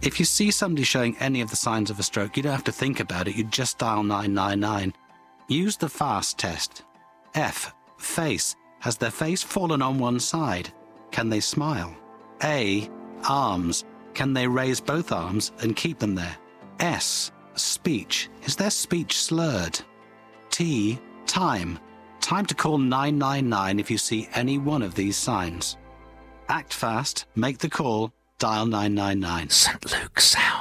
If you see somebody showing any of the signs of a stroke, you don't have to think about it. You just dial 999. Use the FAST test. F. Face. Has their face fallen on one side? Can they smile? A. Arms. Can they raise both arms and keep them there? S. Speech. Is their speech slurred? T. Time. Time to call 999 if you see any one of these signs. Act fast, make the call, dial 999. St. Luke's Sound.